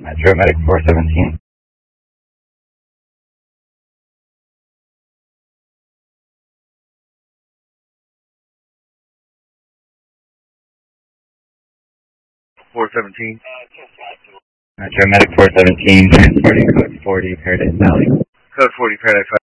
Metro Medic 417. Metro Medic 417, transporting code 40 Paradise Valley. Code 40 Paradise Valley.